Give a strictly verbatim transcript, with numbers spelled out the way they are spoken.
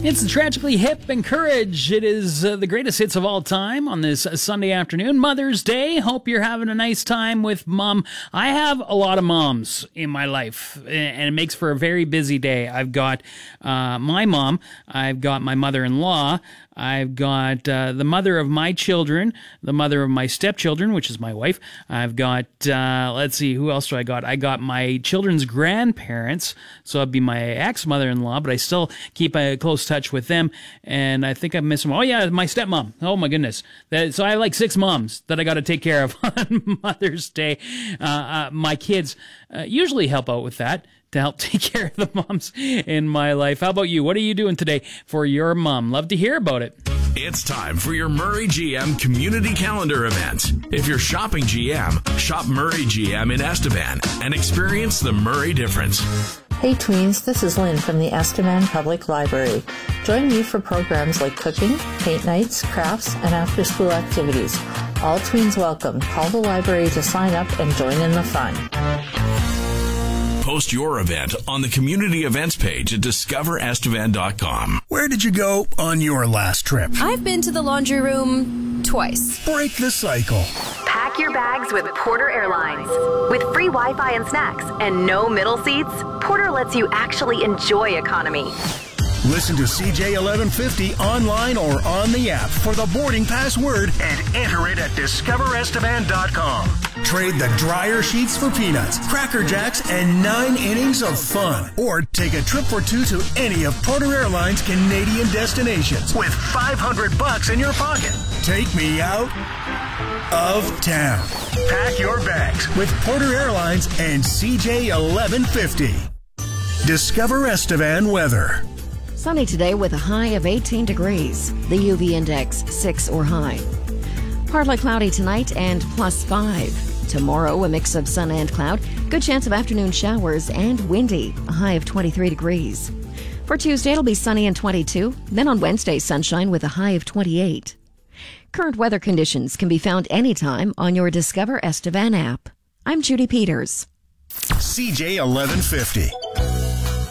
It's the Tragically Hip and Courage. It is uh, the greatest hits of all time on this uh, Sunday afternoon, Mother's Day. Hope you're having a nice time with Mom. I have a lot of moms in my life, and it makes for a very busy day. I've got uh, my mom. I've got my mother-in-law. I've got uh, the mother of my children, the mother of my stepchildren, which is my wife. I've got, uh, let's see, who else do I got? I got my children's grandparents, so that'd be my ex-mother-in-law, but I still keep a close touch with them, and I think I'm missing, oh yeah, my stepmom. Oh my goodness. That, so I have like six moms that I got to take care of on Mother's Day. Uh, uh, my kids uh, usually help out with that, to help take care of the moms in my life. How about you? What are you doing today for your mom? Love to hear about it. It's time for your Murray G M Community Calendar event. If you're shopping G M, shop Murray G M in Estevan and experience the Murray difference. Hey tweens, this is Lynn from the Estevan Public Library. Join me for programs like cooking, paint nights, crafts, and after-school activities. All tweens welcome. Call the library to sign up and join in the fun. Post your event on the community events page at discover estevan dot com. Where did you go on your last trip? I've been to the laundry room twice. Break the cycle. Pack your bags with Porter Airlines. With free Wi-Fi and snacks and no middle seats, Porter lets you actually enjoy economy. Listen to C J eleven fifty online or on the app for the boarding password and enter it at discover estevan dot com. Trade the dryer sheets for peanuts, Cracker Jacks, and nine innings of fun. Or take a trip or two to any of Porter Airlines' Canadian destinations with five hundred bucks in your pocket. Take me out of town. Pack your bags with Porter Airlines and C J eleven fifty. Discover Estevan weather. Sunny today with a high of eighteen degrees. The U V index six or high. Partly cloudy tonight and plus five. Tomorrow, a mix of sun and cloud. Good chance of afternoon showers and windy. A high of twenty-three degrees. For Tuesday, it'll be sunny and twenty-two. Then on Wednesday, sunshine with a high of twenty-eight. Current weather conditions can be found anytime on your Discover Estevan app. I'm Judy Peters. C J eleven fifty.